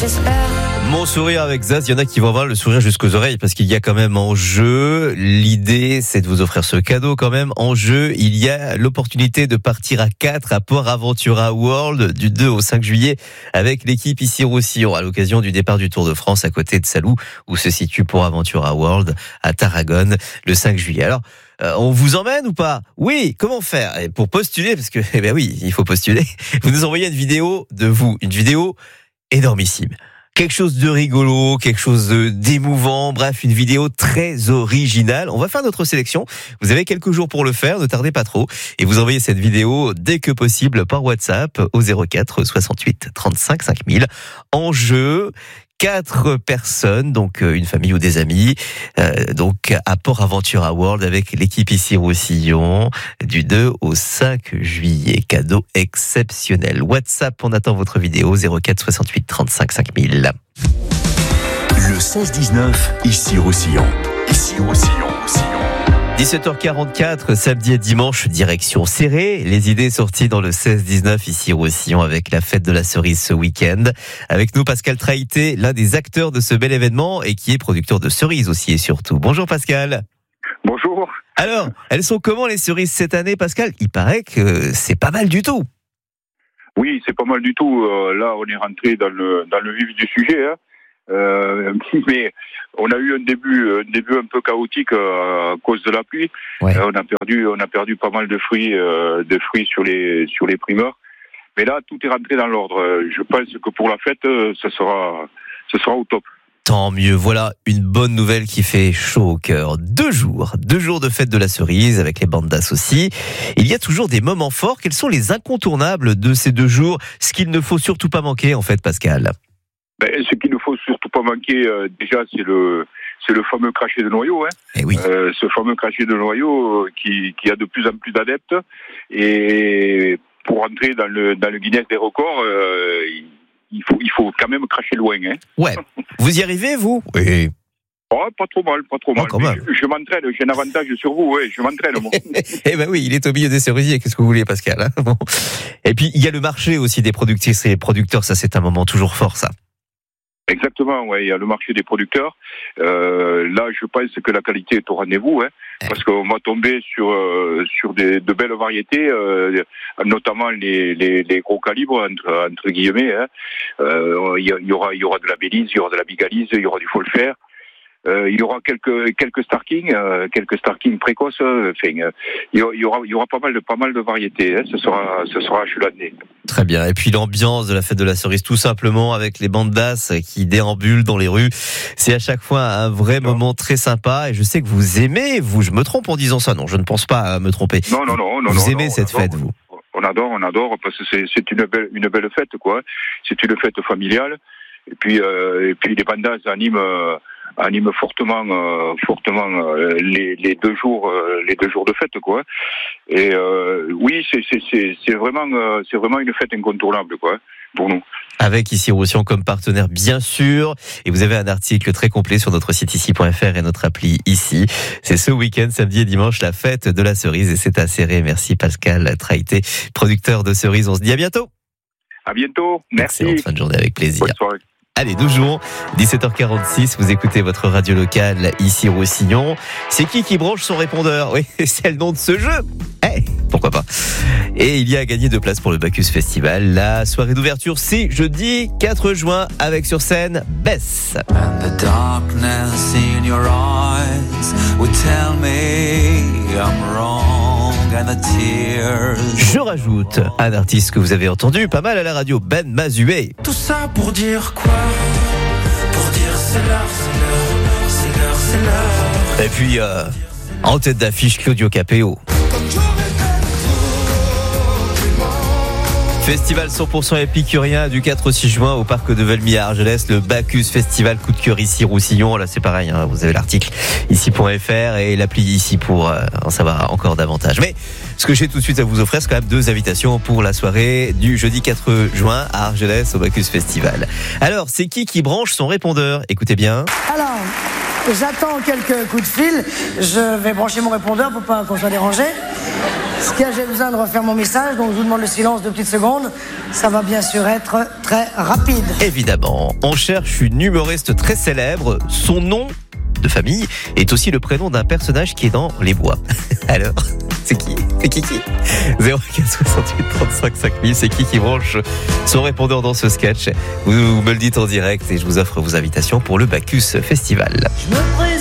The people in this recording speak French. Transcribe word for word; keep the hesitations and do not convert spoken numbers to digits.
j'espère. Mon sourire avec Zaz, il y en a qui vont avoir le sourire jusqu'aux oreilles parce qu'il y a quand même en jeu, l'idée c'est de vous offrir ce cadeau quand même. En jeu, il y a l'opportunité de partir à quatre à Port Aventura World du deux au cinq juillet avec l'équipe Issy-Roussillon à l'occasion du départ du Tour de France à côté de Salou où se situe Port Aventura World à Tarragone le cinq juillet. Alors, Euh, on vous emmène ou pas ? Oui, comment faire ? Et pour postuler, parce que, eh ben oui, il faut postuler, vous nous envoyez une vidéo de vous, une vidéo énormissime. Quelque chose de rigolo, quelque chose d'émouvant, bref, une vidéo très originale. On va faire notre sélection. Vous avez quelques jours pour le faire, ne tardez pas trop. Et vous envoyez cette vidéo dès que possible par WhatsApp au zéro quatre soixante-huit trente-cinq cinq mille. En jeu, quatre personnes, donc une famille ou des amis, euh, donc à Port Aventura World avec l'équipe Issy-Roussillon du deux au cinq juillet. Cadeau exceptionnel. WhatsApp, on attend votre vidéo zéro quatre soixante-huit trente-cinq cinq mille. Le seize dix-neuf, Issy-Roussillon. Issy-Roussillon, Roussillon. dix-sept heures quarante-quatre, samedi et dimanche, direction Serré. Les idées sorties dans le seize dix-neuf ici au Roussillon avec la fête de la cerise ce week-end. Avec nous, Pascal Traité, l'un des acteurs de ce bel événement et qui est producteur de cerises aussi et surtout. Bonjour Pascal. Bonjour. Alors, elles sont comment les cerises cette année, Pascal ? Il paraît que c'est pas mal du tout. Oui, c'est pas mal du tout. Euh, là, on est rentré dans le, dans le vif du sujet, hein. Euh, mais on a eu un début, un début un peu chaotique euh, à cause de la pluie. Ouais. Euh, on a perdu, on a perdu pas mal de fruits, euh, de fruits sur les, sur les primeurs. Mais là, tout est rentré dans l'ordre. Je pense que pour la fête, ce sera, ce sera au top. Tant mieux, voilà une bonne nouvelle qui fait chaud au cœur. Deux jours, deux jours de fête de la cerise avec les bandas aussi. Il y a toujours des moments forts. Quels sont les incontournables de ces deux jours ? Ce qu'il ne faut surtout pas manquer en fait, Pascal. Ben, ce qu'il ne faut surtout pas manquer, euh, déjà, c'est le, c'est le fameux crachet de noyau. Hein. Eh oui. Euh, ce fameux crachet de noyau euh, qui, qui a de plus en plus d'adeptes. Et pour entrer dans le, dans le Guinness des records, euh, il faut, il faut quand même cracher loin. Hein. Ouais. Vous y arrivez, vous ? Oui. Oh, pas trop mal, pas trop mal. Oh, je, je m'entraîne, j'ai un avantage sur vous, ouais, je m'entraîne, moi. Eh ben oui, il est au milieu des cerisiers, qu'est-ce que vous voulez, Pascal, hein, bon. Et puis, il y a le marché aussi des productrices et des producteurs, ça c'est un moment toujours fort, ça. Exactement, ouais, il y a le marché des producteurs. Euh, là, je pense que la qualité est au rendez-vous, hein, parce qu'on va tomber sur euh, sur des de belles variétés, euh, notamment les, les les gros calibres entre entre guillemets. Hein. Euh, il y aura il y aura de la Bélise, il y aura de la Bigalise, il y aura du Folfer. Euh, il y aura quelques quelques Starking, euh, quelques Starking précoces. Euh, enfin, euh, il y aura il y aura pas mal de pas mal de variétés. Hein, ce sera ce sera à l'année. Très bien. Et puis l'ambiance de la fête de la cerise, tout simplement avec les bandas qui déambulent dans les rues, c'est à chaque fois un vrai non. moment très sympa. Et je sais que vous aimez, vous. Je me trompe en disant ça ? Non, je ne pense pas me tromper. Non, non, non, non. Vous non, aimez non, cette non, fête, non. vous ? On adore, on adore parce que c'est c'est une belle une belle fête, quoi. C'est une fête familiale. Et puis euh, et puis les bandas animent. Euh, anime fortement euh, fortement euh, les les deux jours euh, les deux jours de fête, quoi. Et euh, oui, c'est c'est c'est c'est vraiment euh, c'est vraiment une fête incontournable, quoi, pour nous. Avec Issy-Roussillon comme partenaire, bien sûr. Et vous avez un article très complet sur notre site ici point f r et notre appli Ici. C'est ce week-end, samedi et dimanche, la fête de la cerise et c'est à Serré. Merci Pascal Traité, producteur de cerises. On se dit à bientôt. À bientôt. Merci. Excellente fin de journée, avec plaisir. Bonne soirée. Allez, nous jouons. dix-sept heures quarante-six, vous écoutez votre radio locale ici Roussillon. C'est qui qui branche son répondeur ? Oui, c'est le nom de ce jeu. Eh, hey, pourquoi pas. Et il y a à gagner deux places pour le Bacchus Festival. La soirée d'ouverture, c'est jeudi quatre juin avec sur scène Bess. And the darkness in your eyes would tell me I'm wrong. Je rajoute un artiste que vous avez entendu pas mal à la radio, Ben Mazué. Tout ça pour dire quoi ? Pour dire c'est l'heure, c'est l'heure, c'est l'heure, c'est l'heure. Et puis, euh, en tête d'affiche, Claudio Capéo. Festival cent pour cent épicurien du quatre au six juin au parc de Velmy à Argelès, le Bacchus Festival coup de cœur ici Roussillon. Là c'est pareil, hein, vous avez l'article ici point f r et l'appli ici pour euh, en savoir encore davantage. Mais ce que j'ai tout de suite à vous offrir, c'est quand même deux invitations pour la soirée du jeudi quatre juin à Argelès au Bacchus Festival. Alors c'est qui qui branche son répondeur ? Écoutez bien. Alors, j'attends quelques coups de fil. Je vais brancher mon répondeur pour pas qu'on soit dérangé. Ce qui a, j'ai besoin de refaire mon message, donc je vous demande le silence de petites secondes. Ça va bien sûr être très rapide. Évidemment, on cherche une humoriste très célèbre. Son nom de famille est aussi le prénom d'un personnage qui est dans Les Bois. Alors, c'est qui C'est qui qui zéro quatre soixante-huit trente-cinq cinq mille, c'est qui qui branche son répondeur dans ce sketch? Vous me le dites en direct et je vous offre vos invitations pour le Bacchus Festival. Je me présente.